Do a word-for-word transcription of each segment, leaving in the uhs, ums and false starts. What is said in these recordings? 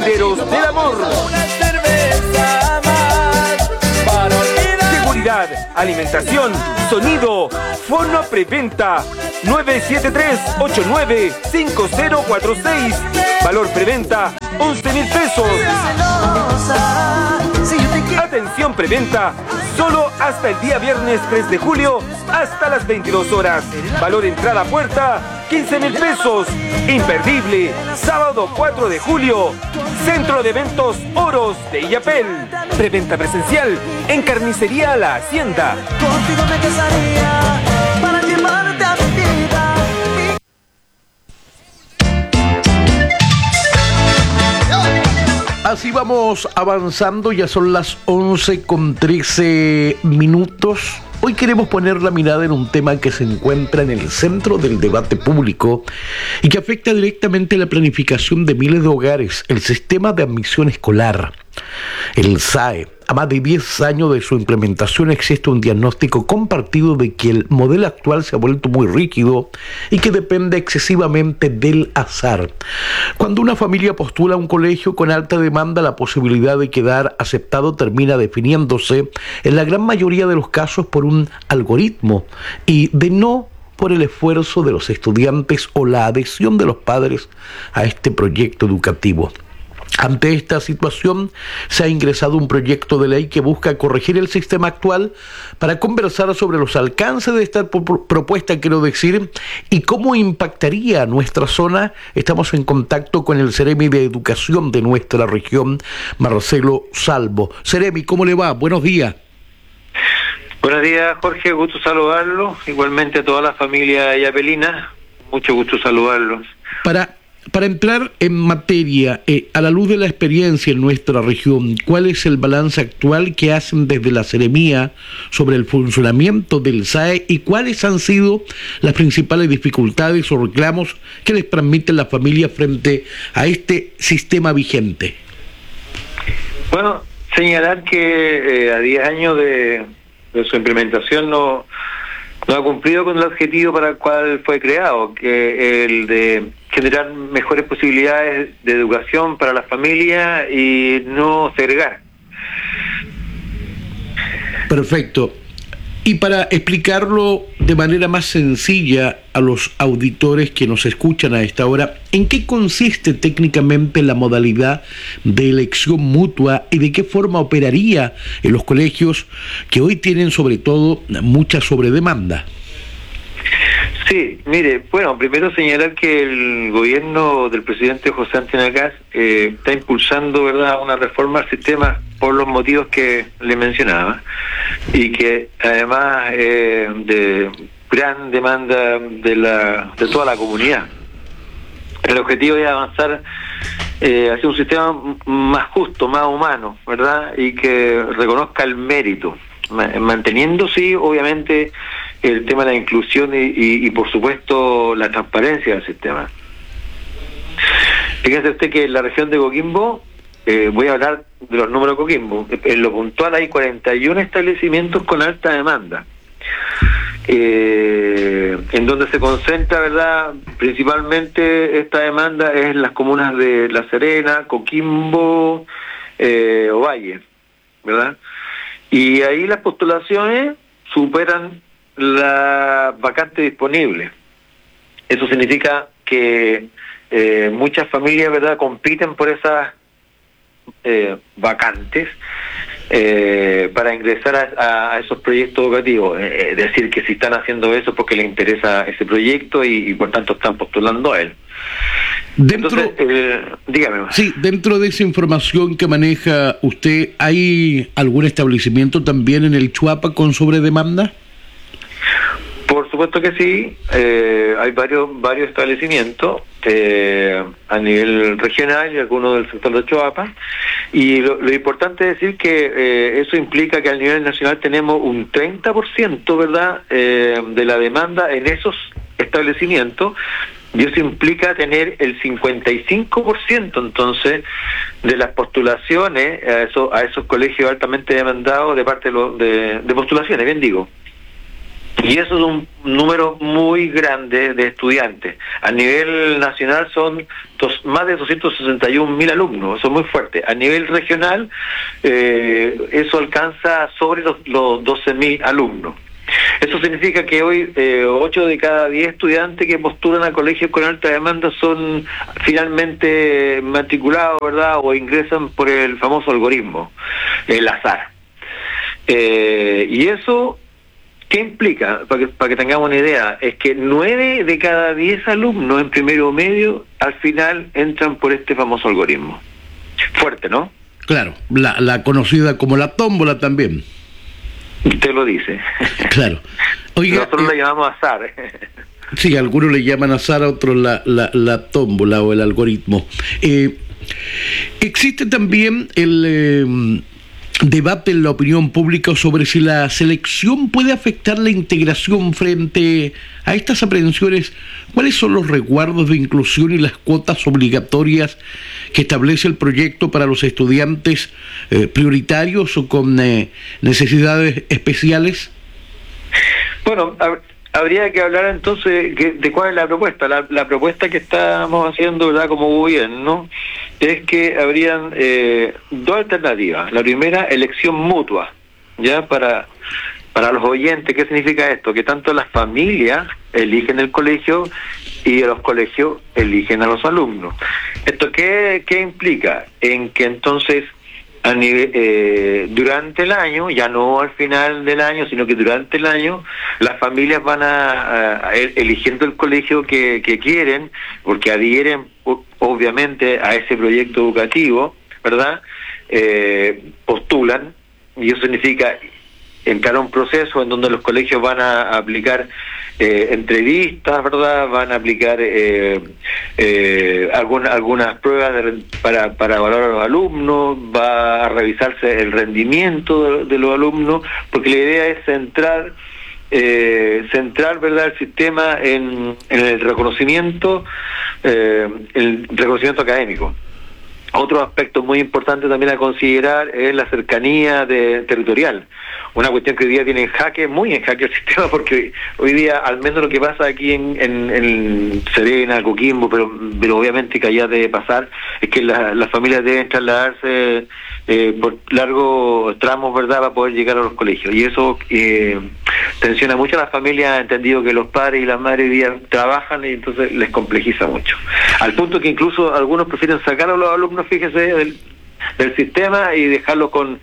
Herederos del Amor. Seguridad, alimentación, sonido, fono preventa nueve siete tres, ocho nueve, cinco cero cuatro seis. Valor preventa once mil pesos. Atención preventa solo hasta el día viernes tres de julio hasta las veintidós horas. Valor entrada a puerta quince mil pesos. Imperdible, sábado cuatro de julio, Centro de Eventos Oros de Illapel. Preventa presencial en Carnicería La Hacienda. Contigo me casaría para llevarte a mi vida. Así vamos avanzando, ya son las once con trece minutos. Hoy queremos poner la mirada en un tema que se encuentra en el centro del debate público y que afecta directamente la planificación de miles de hogares, el sistema de admisión escolar. El S A E. A más de diez años de su implementación existe un diagnóstico compartido de que el modelo actual se ha vuelto muy rígido y que depende excesivamente del azar. Cuando una familia postula a un colegio con alta demanda, la posibilidad de quedar aceptado termina definiéndose en la gran mayoría de los casos por un algoritmo y de no por el esfuerzo de los estudiantes o la adhesión de los padres a este proyecto educativo. Ante esta situación, se ha ingresado un proyecto de ley que busca corregir el sistema actual para conversar sobre los alcances de esta propuesta, quiero decir, y cómo impactaría a nuestra zona. Estamos en contacto con el Ceremi de Educación de nuestra región, Marcelo Salvo. Ceremi, ¿cómo le va? Buenos días. Buenos días, Jorge, gusto saludarlo. Igualmente a toda la familia yapelina, mucho gusto saludarlos. Para... Para entrar en materia, eh, a la luz de la experiencia en nuestra región, ¿cuál es el balance actual que hacen desde la Seremía sobre el funcionamiento del S A E y cuáles han sido las principales dificultades o reclamos que les transmiten las familias frente a este sistema vigente? Bueno, señalar que eh, a diez años de, de su implementación no, no ha cumplido con el objetivo para el cual fue creado, que el de generar mejores posibilidades de educación para las familias y no segregar. Perfecto. Y para explicarlo de manera más sencilla a los auditores que nos escuchan a esta hora, ¿en qué consiste técnicamente la modalidad de elección mutua y de qué forma operaría en los colegios que hoy tienen sobre todo mucha sobredemanda? Sí, mire, bueno, primero señalar que el gobierno del presidente José Antonio Kast eh, está impulsando, ¿verdad?, una reforma al sistema por los motivos que le mencionaba y que además eh, de gran demanda de la de toda la comunidad. El objetivo es avanzar eh, hacia un sistema más justo, más humano, ¿verdad?, y que reconozca el mérito, manteniendo, sí, obviamente, el tema de la inclusión y, y, y por supuesto la transparencia del sistema. Fíjese usted que en la región de Coquimbo, eh, voy a hablar de los números de Coquimbo, en lo puntual hay cuarenta y uno establecimientos con alta demanda, eh, en donde se concentra, ¿verdad?, principalmente esta demanda es en las comunas de La Serena, Coquimbo, eh, Ovalle, ¿verdad? Y ahí las postulaciones superan la vacante disponible. Eso significa que eh, muchas familias, ¿verdad?, compiten por esas eh, vacantes eh, para ingresar a, a esos proyectos educativos. Es eh, decir, que si están haciendo eso porque les interesa ese proyecto y, y por tanto están postulando a él. Dentro, Entonces, eh, dígame. Sí, dentro de esa información que maneja usted, ¿hay algún establecimiento también en el Chuapa con sobredemanda? Por supuesto que sí, eh, hay varios varios establecimientos eh, a nivel regional y algunos del sector de Choapa, y lo, lo importante es decir que eh, eso implica que a nivel nacional tenemos un treinta por ciento, ¿verdad?, eh, de la demanda en esos establecimientos, y eso implica tener el cincuenta y cinco por ciento entonces de las postulaciones a esos, a esos colegios altamente demandados de parte de, lo, de, de postulaciones, bien digo. Y eso es un número muy grande de estudiantes. A nivel nacional son dos, más de doscientos sesenta y un mil alumnos, eso es muy fuerte. A nivel regional, eh, eso alcanza sobre los, los doce mil alumnos. Eso significa que hoy eh, ocho de cada diez estudiantes que postulan a colegios con alta demanda son finalmente matriculados, ¿verdad? O ingresan por el famoso algoritmo, el azar. Eh, y eso... ¿Qué implica? Para que, para que tengamos una idea, es que nueve de cada diez alumnos en primero medio al final entran por este famoso algoritmo. Fuerte, ¿no? Claro, la, la conocida como la tómbola también. Usted lo dice. Claro. Oiga, nosotros eh, le llamamos azar. Sí, algunos le llaman azar, a otros la, la, la tómbola o el algoritmo. Eh, existe también el... Eh, debate en la opinión pública sobre si la selección puede afectar la integración frente a estas aprehensiones. ¿Cuáles son los resguardos de inclusión y las cuotas obligatorias que establece el proyecto para los estudiantes eh, prioritarios o con eh, necesidades especiales? Bueno, a habría que hablar entonces de cuál es la propuesta. La, la propuesta que estamos haciendo, ¿verdad?, como gobierno, es que habrían eh, dos alternativas. La primera, elección mutua, ya para para los oyentes. ¿Qué significa esto? Que tanto las familias eligen el colegio y los colegios eligen a los alumnos. ¿Esto qué, qué implica? En que entonces a nivel, eh, durante el año, ya no al final del año, sino que durante el año, las familias van a, a, a eligiendo el colegio que, que quieren, porque adhieren obviamente a ese proyecto educativo, ¿verdad? Eh, postulan, y eso significa entrar a un proceso en donde los colegios van a aplicar eh, entrevistas, ¿verdad? Van a aplicar eh, eh, alguna, algunas pruebas de, para, para evaluar a los alumnos, va a revisarse el rendimiento de, de los alumnos, porque la idea es centrar, eh, centrar, ¿verdad?, el sistema en, en el reconocimiento, eh, el reconocimiento académico. Otro aspecto muy importante también a considerar es la cercanía de, territorial. Una cuestión que hoy día tiene en jaque, muy en jaque el sistema, porque hoy día, al menos lo que pasa aquí en, en, en Serena, Coquimbo, pero, pero obviamente que allá debe pasar, es que la, las familias deben trasladarse eh, por largos tramos, ¿verdad?, para poder llegar a los colegios. Y eso eh, tensiona mucho a las familias, ha entendido que los padres y las madres hoy día trabajan y entonces les complejiza mucho. Al punto que incluso algunos prefieren sacar a los alumnos, fíjese, del, del sistema y dejarlos con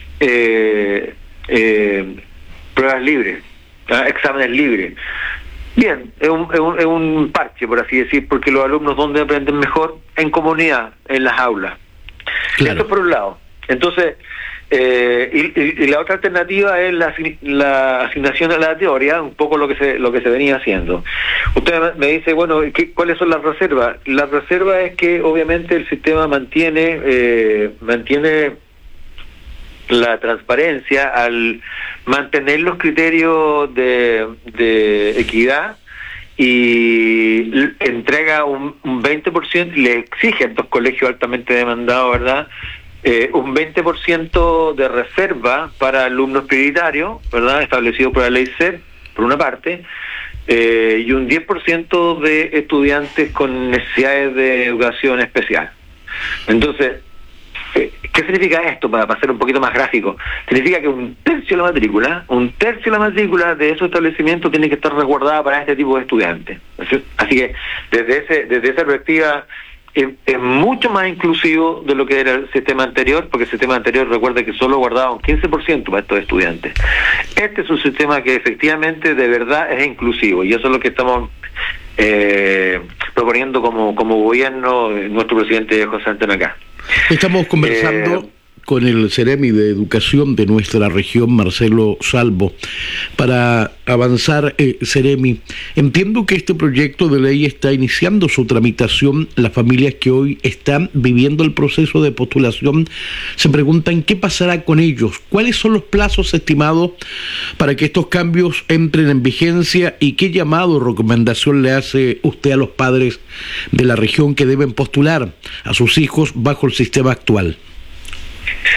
eh, eh, pruebas libres, ¿ah? Exámenes libres. Bien, es un, es, un, es un parche, por así decir, porque los alumnos, ¿dónde aprenden mejor? En comunidad, en las aulas. Claro. Esto por un lado. Entonces, eh, y, y, y la otra alternativa es la, la asignación aleatoria, un poco lo que se lo que se venía haciendo. Usted me dice, bueno, ¿qué, ¿cuáles son las reservas? La reserva es que obviamente el sistema mantiene eh, mantiene la transparencia al mantener los criterios de, de equidad y entrega un, un veinte por ciento, le exige a estos colegios altamente demandados, ¿verdad?, Eh, un veinte por ciento de reserva para alumnos prioritarios, ¿verdad?, establecido por la ley C E R, por una parte, eh, y un diez por ciento de estudiantes con necesidades de educación especial. Entonces, eh, ¿qué significa esto? Para, para ser un poquito más gráfico, significa que un tercio de la matrícula, un tercio de la matrícula de esos establecimientos tiene que estar resguardada para este tipo de estudiantes. Así que, desde ese, desde esa perspectiva, Es, es mucho más inclusivo de lo que era el sistema anterior, porque el sistema anterior, recuerda que solo guardaba un quince por ciento para estos estudiantes. Este es un sistema que efectivamente de verdad es inclusivo, y eso es lo que estamos eh, proponiendo como, como gobierno, nuestro presidente José Antonio Acá. Estamos conversando eh, con el Ceremi de Educación de nuestra región, Marcelo Salvo. Para avanzar, eh, Ceremi, entiendo que este proyecto de ley está iniciando su tramitación. Las familias que hoy están viviendo el proceso de postulación se preguntan qué pasará con ellos, cuáles son los plazos estimados para que estos cambios entren en vigencia y qué llamado o recomendación le hace usted a los padres de la región que deben postular a sus hijos bajo el sistema actual.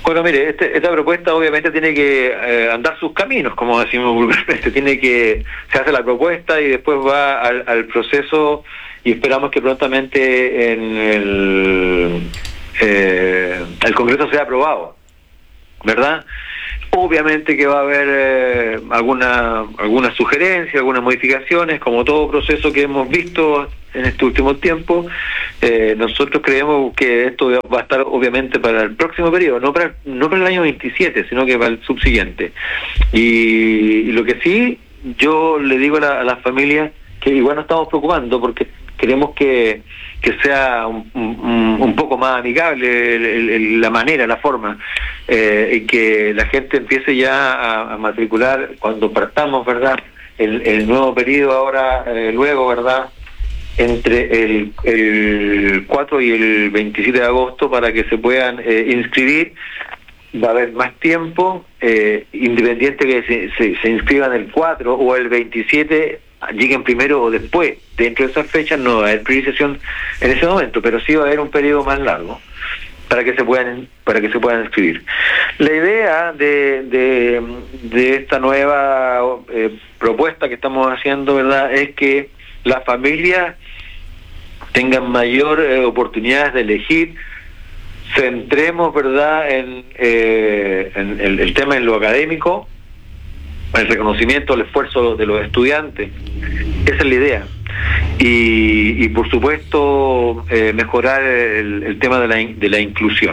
Bueno, mire, este, esta propuesta obviamente tiene que eh, andar sus caminos, como decimos vulgarmente. Tiene que, se hace la propuesta y después va al, al proceso, y esperamos que prontamente en el, eh, el Congreso sea aprobado, ¿verdad? Obviamente que va a haber eh, alguna alguna sugerencia, algunas modificaciones, como todo proceso que hemos visto en este último tiempo. Eh, nosotros creemos que esto va a estar obviamente para el próximo periodo, no para no para el año veintisiete, sino que para el subsiguiente. Y, y lo que sí, yo le digo a, la, a las familias que igual nos estamos preocupando, porque queremos que, que sea un, un, un poco más amigable el, el, el, la manera, la forma, eh, y que la gente empiece ya a, a matricular cuando partamos, ¿verdad? El, el nuevo periodo ahora, eh, luego, ¿verdad? Entre el, el cuatro y el veintisiete de agosto, para que se puedan eh, inscribir. Va a haber más tiempo, eh, independiente que se, se, se inscriban el cuatro o el veintisiete, lleguen primero o después. Dentro de esas fechas no va a haber priorización en ese momento, pero sí va a haber un periodo más largo para que se puedan para que se puedan inscribir. La idea de de, de esta nueva eh, propuesta que estamos haciendo, ¿verdad?, es que las familias tengan mayor eh, oportunidades de elegir. Centremos, ¿verdad?, en, eh, en el, el tema en lo académico, el reconocimiento, el esfuerzo de los estudiantes. Esa es la idea. Y, y por supuesto, eh, mejorar el, el tema de la, de la inclusión.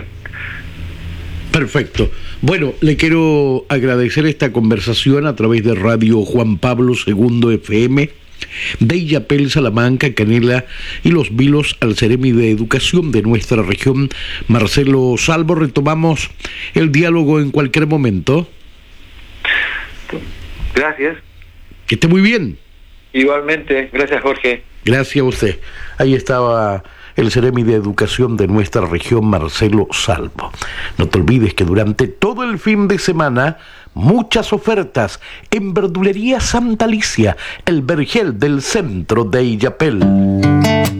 Perfecto. Bueno, le quiero agradecer esta conversación a través de Radio Juan Pablo segundo F M, de Illapel, Salamanca, Canela y Los Vilos, al Ceremi de Educación de nuestra región, Marcelo Salvo. Retomamos el diálogo en cualquier momento. Gracias. Que esté muy bien. Igualmente, gracias, Jorge. Gracias a usted. Ahí estaba el Ceremi de Educación de nuestra región, Marcelo Salvo. No te olvides que durante todo el fin de semana, muchas ofertas en Verdulería Santa Alicia, el vergel del centro de Illapel.